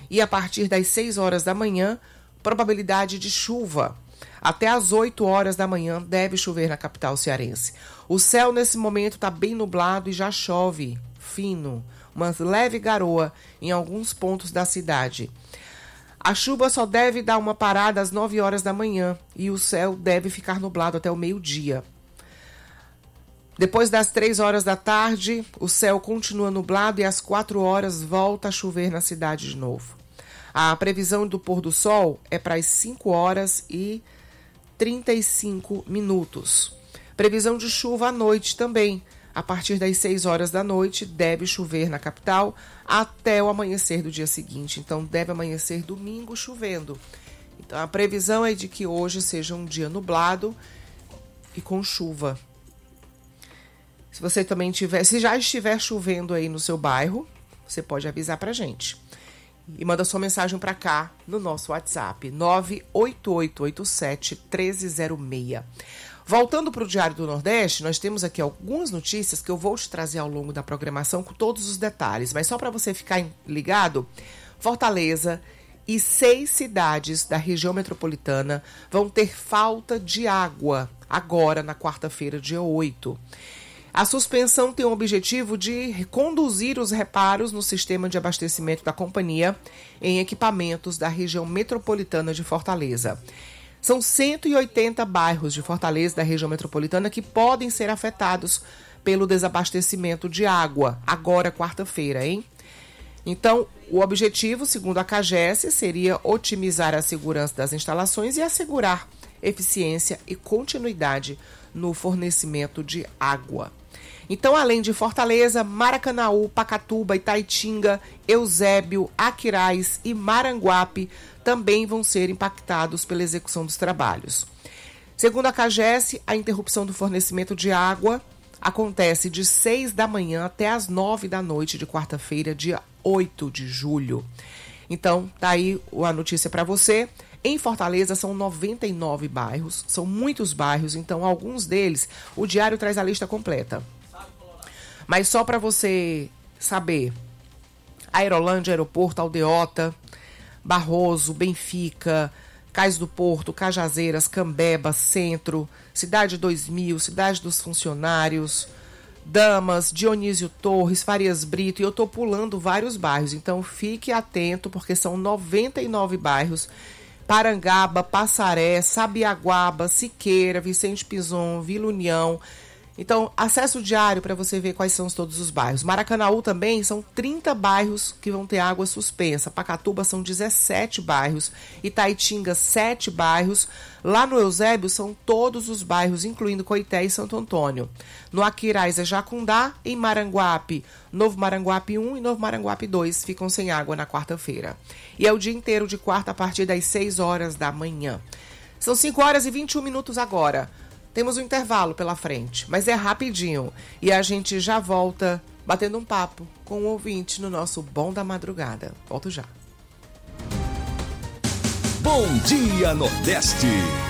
E a partir das 6 horas da manhã, probabilidade de chuva. Até às 8 horas da manhã deve chover na capital cearense. O céu nesse momento está bem nublado e já chove fino, uma leve garoa em alguns pontos da cidade. A chuva só deve dar uma parada às 9 horas da manhã e o céu deve ficar nublado até o meio-dia. Depois das 3 horas da tarde, o céu continua nublado e às 4 horas volta a chover na cidade de novo. A previsão do pôr do sol é para as 5 horas e 35 minutos. Previsão de chuva à noite também. A partir das 6 horas da noite, deve chover na capital até o amanhecer do dia seguinte. Então, deve amanhecer domingo chovendo. Então, a previsão é de que hoje seja um dia nublado e com chuva. Se você também se já estiver chovendo aí no seu bairro, você pode avisar pra gente. E manda sua mensagem para cá no nosso WhatsApp, 98887-1306. Voltando para o Diário do Nordeste, nós temos aqui algumas notícias que eu vou te trazer ao longo da programação com todos os detalhes. Mas só para você ficar ligado, Fortaleza e 6 cidades da região metropolitana vão ter falta de água agora na quarta-feira, dia 8. A suspensão tem o objetivo de conduzir os reparos no sistema de abastecimento da companhia em equipamentos da região metropolitana de Fortaleza. São 180 bairros de Fortaleza, da região metropolitana, que podem ser afetados pelo desabastecimento de água, agora quarta-feira, hein? Então, o objetivo, segundo a CAGES, seria otimizar a segurança das instalações e assegurar eficiência e continuidade no fornecimento de água. Então, além de Fortaleza, Maracanaú, Pacatuba, Itaitinga, Eusébio, Aquiraz e Maranguape também vão ser impactados pela execução dos trabalhos. Segundo a CAGES, a interrupção do fornecimento de água acontece de 6 da manhã até as 9 da noite de quarta-feira, dia 8 de julho. Então, tá aí a notícia para você. Em Fortaleza são 99 bairros, são muitos bairros, então alguns deles o Diário traz a lista completa. Mas só para você saber, Aerolândia, Aeroporto, Aldeota, Barroso, Benfica, Cais do Porto, Cajazeiras, Cambeba, Centro, Cidade 2000, Cidade dos Funcionários, Damas, Dionísio Torres, Farias Brito, e eu estou pulando vários bairros, então fique atento porque são 99 bairros, Parangaba, Passaré, Sabiaguaba, Siqueira, Vicente Pison, Vila União. Então, acesse o Diário para você ver quais são todos os bairros. Maracanaú também são 30 bairros que vão ter água suspensa. Pacatuba são 17 bairros. Itaitinga, 7 bairros. Lá no Eusébio são todos os bairros, incluindo Coité e Santo Antônio. No Aquiraz é Jacundá, em Maranguape, Novo Maranguape 1 e Novo Maranguape 2 ficam sem água na quarta-feira. E é o dia inteiro de quarta a partir das 6 horas da manhã. São 5 horas e 21 minutos agora. Temos um intervalo pela frente, mas é rapidinho. E a gente já volta batendo um papo com o ouvinte no nosso Bom da Madrugada. Volto já. Bom Dia Nordeste.